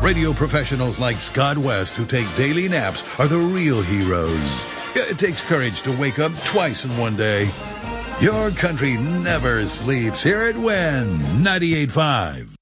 Radio professionals like Scott West, who take daily naps, are the real heroes. It takes courage to wake up twice in one day. Your country never sleeps. Hear it when 98.5.